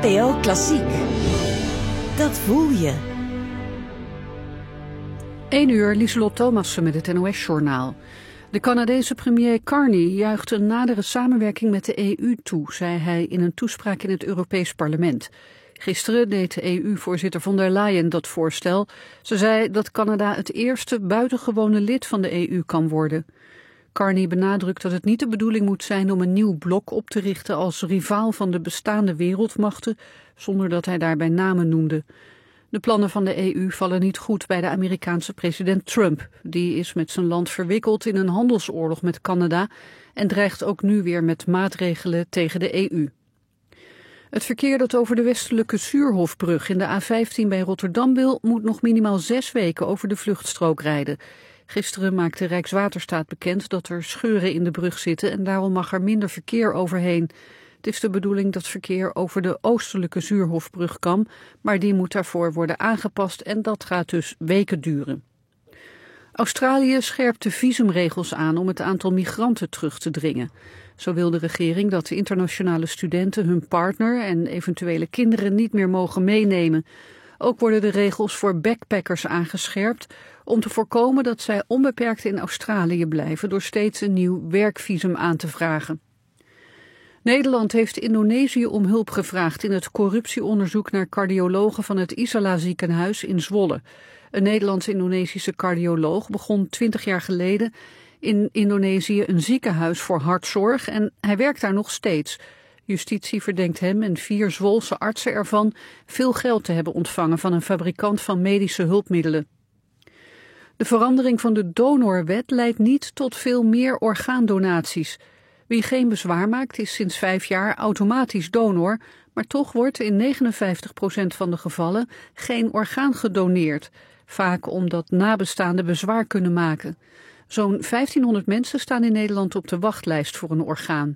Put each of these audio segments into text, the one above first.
NPO Klassiek. Dat voel je. 1 uur, Lieselot Thomassen met het NOS-journaal. De Canadese premier Carney juicht een nadere samenwerking met de EU toe, zei hij in een toespraak in het Europees Parlement. Gisteren deed de EU-voorzitter von der Leyen dat voorstel. Ze zei dat Canada het eerste buitengewone lid van de EU kan worden. Carney benadrukt dat het niet de bedoeling moet zijn om een nieuw blok op te richten als rivaal van de bestaande wereldmachten, zonder dat hij daarbij namen noemde. De plannen van de EU vallen niet goed bij de Amerikaanse president Trump. Die is met zijn land verwikkeld in een handelsoorlog met Canada en dreigt ook nu weer met maatregelen tegen de EU. Het verkeer dat over de westelijke Suurhofbrug in de A15 bij Rotterdam wil, moet nog minimaal 6 weken over de vluchtstrook rijden. Gisteren maakte Rijkswaterstaat bekend dat er scheuren in de brug zitten en daarom mag er minder verkeer overheen. Het is de bedoeling dat verkeer over de oostelijke Suurhofbrug kan, maar die moet daarvoor worden aangepast en dat gaat dus weken duren. Australië scherpt de visumregels aan om het aantal migranten terug te dringen. Zo wil de regering dat de internationale studenten hun partner en eventuele kinderen niet meer mogen meenemen. Ook worden de regels voor backpackers aangescherpt om te voorkomen dat zij onbeperkt in Australië blijven door steeds een nieuw werkvisum aan te vragen. Nederland heeft Indonesië om hulp gevraagd in het corruptieonderzoek naar cardiologen van het Isala ziekenhuis in Zwolle. Een Nederlands-Indonesische cardioloog begon 20 jaar geleden in Indonesië een ziekenhuis voor hartzorg en hij werkt daar nog steeds. Justitie verdenkt hem en 4 Zwolse artsen ervan veel geld te hebben ontvangen van een fabrikant van medische hulpmiddelen. De verandering van de donorwet leidt niet tot veel meer orgaandonaties. Wie geen bezwaar maakt is sinds 5 jaar automatisch donor, maar toch wordt in 59% van de gevallen geen orgaan gedoneerd. Vaak omdat nabestaanden bezwaar kunnen maken. Zo'n 1500 mensen staan in Nederland op de wachtlijst voor een orgaan.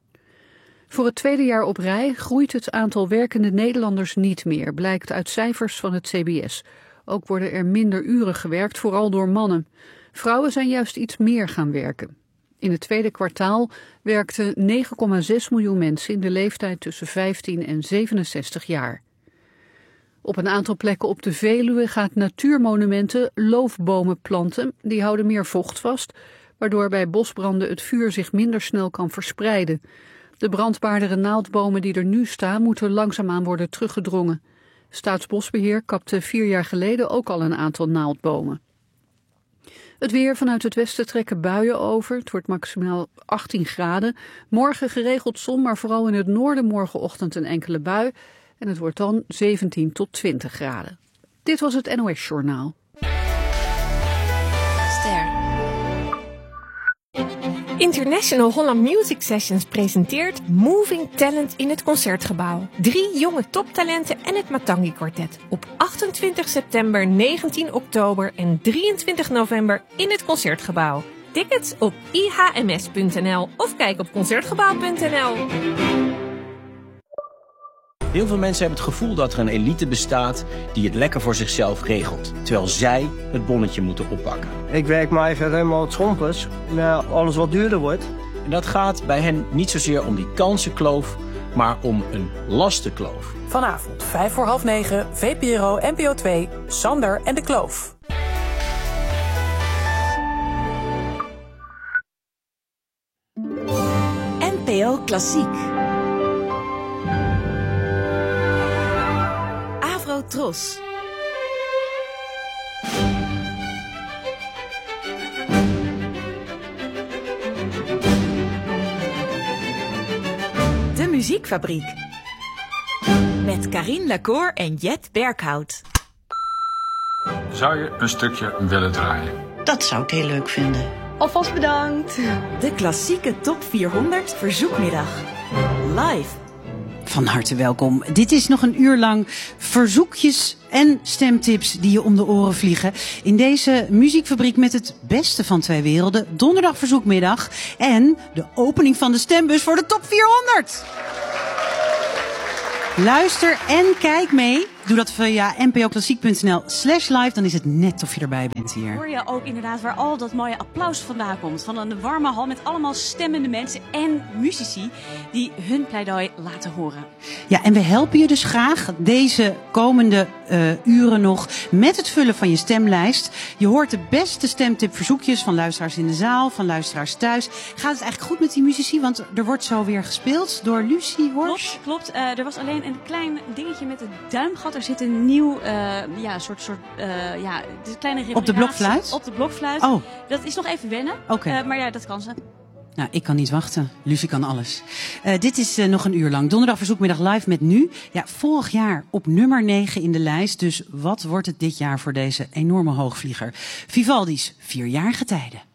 Voor het 2e jaar op rij groeit het aantal werkende Nederlanders niet meer, blijkt uit cijfers van het CBS. Ook worden er minder uren gewerkt, vooral door mannen. Vrouwen zijn juist iets meer gaan werken. In het 2e kwartaal werkten 9,6 miljoen mensen in de leeftijd tussen 15 en 67 jaar. Op een aantal plekken op de Veluwe gaat Natuurmonumenten loofbomen planten. Die houden meer vocht vast, waardoor bij bosbranden het vuur zich minder snel kan verspreiden. De brandbaardere naaldbomen die er nu staan moeten langzaamaan worden teruggedrongen. Staatsbosbeheer kapte 4 jaar geleden ook al een aantal naaldbomen. Het weer: vanuit het westen trekken buien over. Het wordt maximaal 18 graden. Morgen geregeld zon, maar vooral in het noorden morgenochtend een enkele bui. En het wordt dan 17 tot 20 graden. Dit was het NOS-journaal. Ster. International Holland Music Sessions presenteert Moving Talent in het Concertgebouw. 3 jonge toptalenten en het Matangi Quartet. Op 28 september, 19 oktober en 23 november in het Concertgebouw. Tickets op ihms.nl of kijk op concertgebouw.nl. Heel veel mensen hebben het gevoel dat er een elite bestaat die het lekker voor zichzelf regelt, terwijl zij het bonnetje moeten oppakken. Ik werk maar even helemaal het schompers, naar alles wat duurder wordt. En dat gaat bij hen niet zozeer om die kansenkloof, maar om een lastenkloof. Vanavond 9:05, VPRO NPO 2, Sander en de Kloof. NPO Klassiek. Tros. De Muziekfabriek. Met Karine Lacour en Jet Berkhout. Zou je een stukje willen draaien? Dat zou ik heel leuk vinden. Alvast bedankt. De klassieke top 400 verzoekmiddag. Live. Van harte welkom. Dit is nog een uur lang verzoekjes en stemtips die je om de oren vliegen. In deze muziekfabriek met het beste van 2 werelden. Donderdag verzoekmiddag. En de opening van de stembus voor de top 400. Luister en kijk mee. Doe dat via npoklassiek.nl/live. Dan is het net of je erbij bent hier. Hoor je ook inderdaad waar al dat mooie applaus vandaan komt. Van een warme hal met allemaal stemmende mensen en muzici die hun pleidooi laten horen. Ja, en we helpen je dus graag deze komende uren nog met het vullen van je stemlijst. Je hoort de beste stemtipverzoekjes van luisteraars in de zaal, van luisteraars thuis. Gaat het eigenlijk goed met die muzici? Want er wordt zo weer gespeeld door Lucie Horsch. Klopt. Er was alleen een klein dingetje met het duimgat. Er zit een nieuw, kleine Op de blokfluit? Op de blokfluit. Oh. Dat is nog even wennen. Oké. Maar ja, dat kan ze. Nou, ik kan niet wachten. Lucie kan alles. Dit is nog een uur lang. Donderdag verzoekmiddag live met Nu. Ja, vorig jaar op nummer 9 in de lijst. Dus wat wordt het dit jaar voor deze enorme hoogvlieger? Vivaldi's 4 jaar getijden.